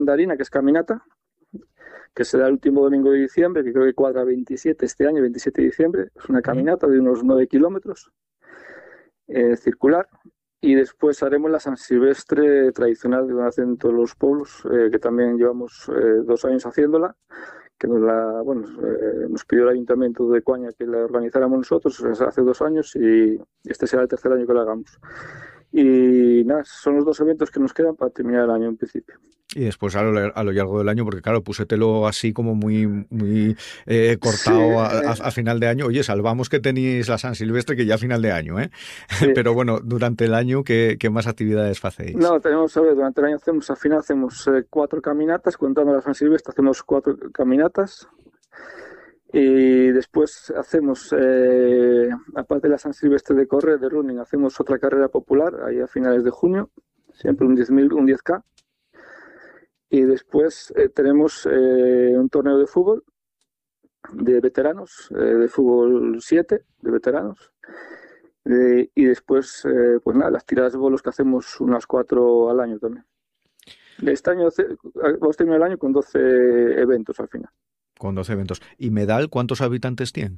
Mandarina, que es caminata, que será el último domingo de diciembre, que creo que cuadra 27 este año, 27 de diciembre. Es una ¿Mm? caminata de unos 9 kilómetros circular. Y después haremos la San Silvestre tradicional que hacen todos los pueblos, que también llevamos 2 años haciéndola, que nos pidió el Ayuntamiento de Cuaña que la organizáramos nosotros hace 2 años y este será el tercer año que la hagamos. Y nada, son los 2 eventos que nos quedan para terminar el año en principio. Y después a lo largo del año, porque claro, púsetelo así como muy Sí, cortado a final de año. Oye, salvamos que tenéis la San Silvestre, que ya a final de año, ¿eh? sí. Pero bueno, durante el año, ¿qué más actividades hacéis? No, tenemos, a ver, durante el año al final hacemos 4 caminatas, contando la San Silvestre, hacemos 4 caminatas. Y después hacemos, aparte de la San Silvestre de correr, de running, hacemos otra carrera popular, ahí a finales de junio, siempre un 10.000, un 10K. Y después tenemos un torneo de fútbol de veteranos, de fútbol 7 de veteranos. Y después, pues nada, las tiradas de bolos que hacemos unas 4 al año también. Este año vamos a terminar el año con 12 eventos al final. Con 12 eventos. ¿Y Medal cuántos habitantes tiene?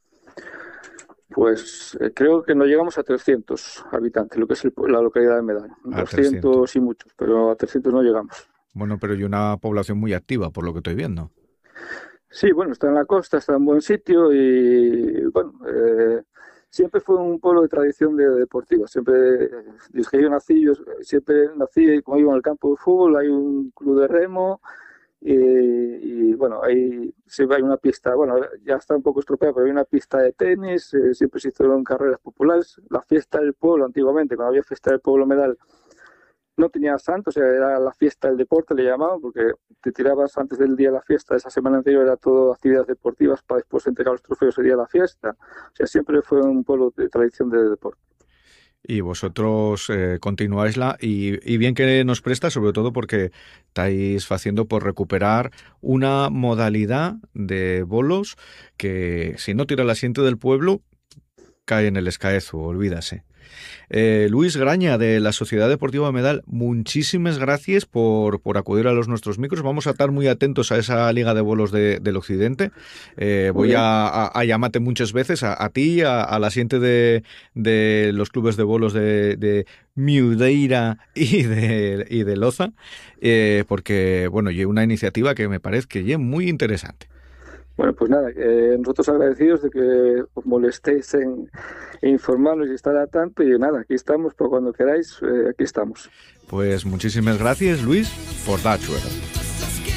Pues creo que no llegamos a 300 habitantes, lo que es la localidad de Medalla. A 300. 200 y muchos, pero a 300 no llegamos. Bueno, pero hay una población muy activa, por lo que estoy viendo. Sí, bueno, está en la costa, está en buen sitio y bueno, siempre fue un pueblo de tradición deportiva. Siempre, desde que yo nací, siempre nací y como iba al campo de fútbol, hay un club de remo y bueno, ahí siempre hay una pista, bueno, ya está un poco estropeada, pero hay una pista de tenis, siempre se hicieron carreras populares. La fiesta del pueblo, antiguamente, cuando había fiesta del pueblo Medal, no tenía santo, o sea, era la fiesta del deporte, le llamaban, porque te tirabas antes del día de la fiesta, esa semana anterior era todo actividades deportivas para después entregar los trofeos el día de la fiesta. O sea, siempre fue un pueblo de tradición de deporte. Y vosotros continuáisla y bien que nos presta, sobre todo porque estáis haciendo por recuperar una modalidad de bolos que si no tira el asiento del pueblo, cae en el escaezo, olvídase. Luis Graña, de la Sociedad Deportiva Medal, muchísimas gracias por acudir a los nuestros micros. Vamos a estar muy atentos a esa Liga de Bolos del Occidente. Muy Voy bien. a llamarte muchas veces, a ti, a la gente de los clubes de bolos de Miudeira y de Loza, porque, bueno, y una iniciativa que me parece que es muy interesante. Bueno, pues nada, nosotros agradecidos de que os molestéis en informarnos y estar al tanto y nada, aquí estamos, por cuando queráis, aquí estamos. Pues muchísimas gracias, Luis, por dar suerte.